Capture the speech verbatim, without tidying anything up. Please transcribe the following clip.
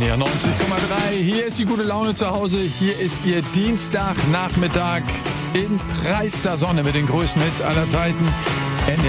R neunzig Komma drei. Hier ist die gute Laune zu Hause. Hier ist Ihr Dienstagnachmittag in preister Sonne mit den größten Hits aller Zeiten. N